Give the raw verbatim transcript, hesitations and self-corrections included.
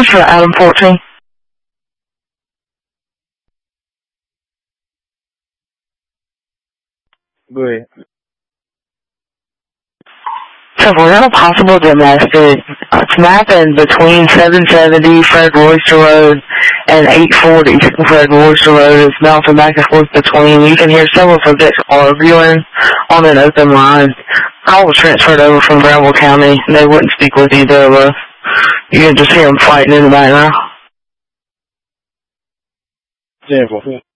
This is Adam fourteen. Go ahead. So we're on a possible domestic. It's mapping between seven seventy Fred Royster Road and eight forty Fred Royster Road. It's bouncing back and forth between. You can hear several subjects arguing on an open line. I was transferred over from Bramble County. They wouldn't speak with either of us. You can just hear them fighting in the background. ten four.